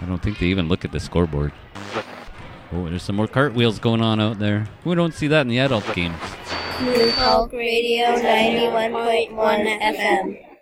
I don't think they even look at the scoreboard. Oh, there's some more cartwheels going on out there. We don't see that in the adult games. New Hulk Radio 91.1 FM.